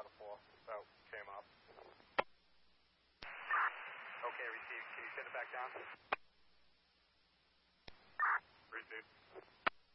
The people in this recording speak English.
Delta 4. Oh, came up. Okay, received. Can you send it back down?